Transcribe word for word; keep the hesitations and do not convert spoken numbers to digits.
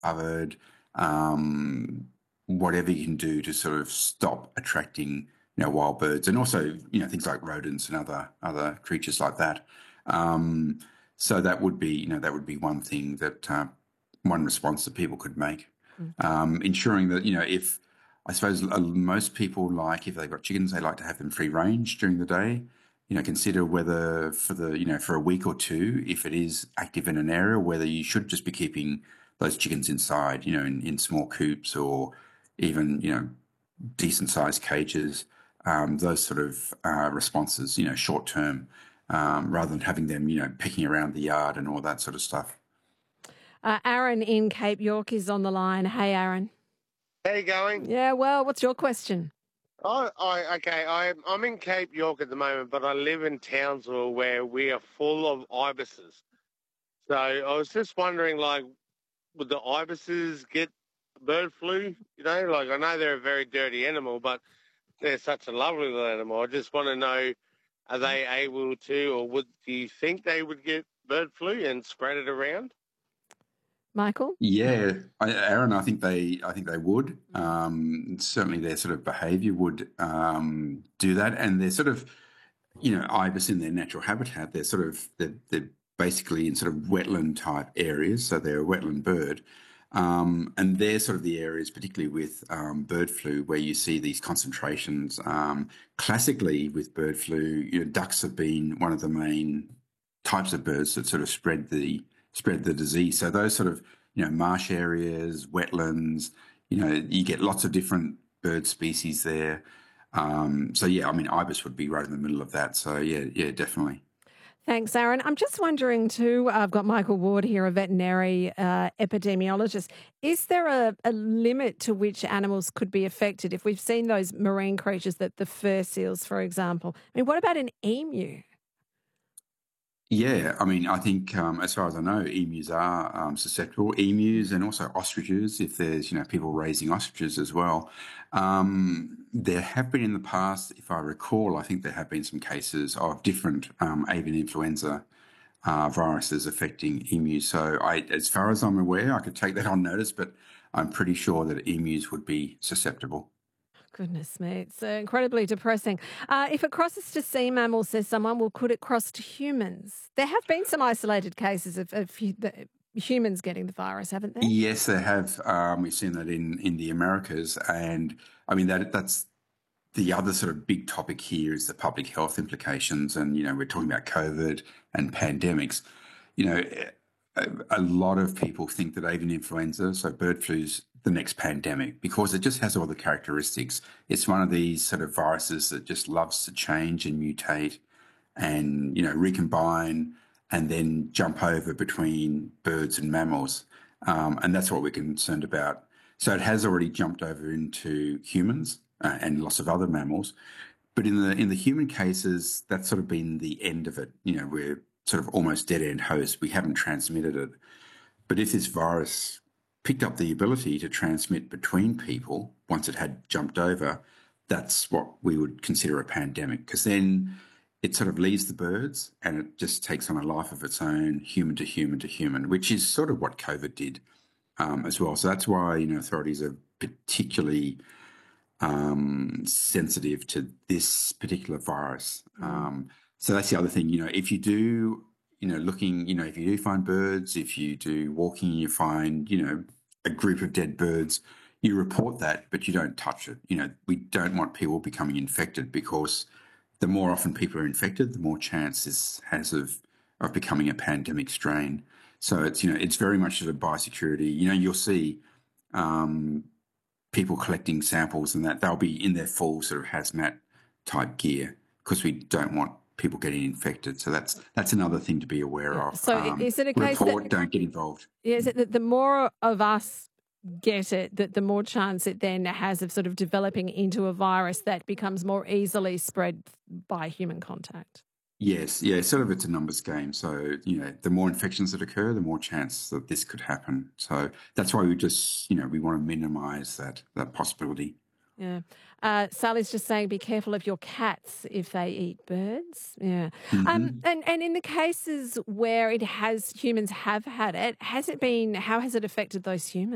covered, um, whatever you can do to sort of stop attracting, you know, wild birds, and also, you know, things like rodents and other other creatures like that. Um, so that would be, you know, that would be one thing that uh, one response that people could make. Mm. Um, ensuring that, you know, if I suppose uh, most people like, if they've got chickens, they like to have them free range during the day. You know, consider whether for the, you know, for a week or two, if it is active in an area, whether you should just be keeping those chickens inside, you know, in, in small coops or even, you know, decent sized cages, um, those sort of uh, responses, you know, short term, um, rather than having them, you know, picking around the yard and all that sort of stuff. Uh, Aaron in Cape York is on the line. Hey, Aaron. How you going? Yeah, well, what's your question? Oh, I, okay. I, I'm in Cape York at the moment, but I live in Townsville where we are full of ibises. So I was just wondering, like, would the ibises get bird flu? You know, like I know they're a very dirty animal, but they're such a lovely little animal. I just want to know, are they able to, or would do you think they would get bird flu and spread it around? Michael? Yeah, I, Aaron, I think they, I think they would. Um, certainly, their sort of behaviour would um, do that, and they're sort of, you know, ibis in their natural habitat. They're sort of, they're, they're basically in sort of wetland type areas, so they're a wetland bird, um, and they're sort of the areas, particularly with um, bird flu, where you see these concentrations. Um, classically, with bird flu, you know, ducks have been one of the main types of birds that sort of spread the spread the disease. So those sort of, you know, marsh areas, wetlands, you know, you get lots of different bird species there. Um, so yeah, I mean, ibis would be right in the middle of that. So yeah, yeah, definitely. Thanks, Aaron. I'm just wondering too, I've got Michael Ward here, a veterinary uh, epidemiologist. Is there a, a limit to which animals could be affected? If we've seen those marine creatures, that the fur seals, for example. I mean, what about an emu? Yeah, I mean, I think um, as far as I know, emus are um, susceptible. Emus and also ostriches, if there's, you know, people raising ostriches as well. Um, there have been in the past, if I recall, I think there have been some cases of different um, avian influenza uh, viruses affecting emus. So I, as far as I'm aware, I could take that on notice, but I'm pretty sure that emus would be susceptible. Goodness me, it's uh, incredibly depressing. Uh, if it crosses to sea mammals, says someone, well, could it cross to humans? There have been some isolated cases of, of hu- the, humans getting the virus, haven't there? Yes, they have. Um, we've seen that in, in the Americas. And I mean, that that's the other sort of big topic here is the public health implications. And, you know, we're talking about COVID and pandemics. You know, a, a lot of people think that avian influenza, so bird flu's the next pandemic because it just has all the characteristics. It's one of these sort of viruses that just loves to change and mutate and, you know, recombine and then jump over between birds and mammals. Um, and that's what we're concerned about. So it has already jumped over into humans uh, and lots of other mammals. But in the in the human cases, that's sort of been the end of it. You know, we're sort of almost dead end host. We haven't transmitted it. But if this virus picked up the ability to transmit between people once it had jumped over, that's what we would consider a pandemic, because then it sort of leaves the birds and it just takes on a life of its own, human to human to human, which is sort of what COVID did um, as well. So that's why, you know, authorities are particularly um, sensitive to this particular virus. Mm. Um, so that's the other thing, you know, if you do, you know, looking, you know, if you do find birds, if you do walking, you find, you know, a group of dead birds, you report that, but you don't touch it. You know, we don't want people becoming infected because the more often people are infected, the more chance this has of, of becoming a pandemic strain. So it's, you know, it's very much sort of biosecurity. You know, you'll see um, people collecting samples and that they'll be in their full sort of hazmat type gear because we don't want people getting infected. So that's that's another thing to be aware Yeah. of. So i- Um, is it a case report, that, don't get involved. is it that the more of us get it, that the more chance it then has of sort of developing into a virus that becomes more easily spread by human contact? Yes, yeah, sort of it's a numbers game. So, you know, the more infections that occur, the more chance that this could happen. So that's why we just, you know, we want to minimize that that possibility. Yeah. Uh, Sally's just saying, be careful of your cats if they eat birds. Yeah. Um, Hmm. and, and in the cases where it has, humans have had it, has it been, how has it affected those humans?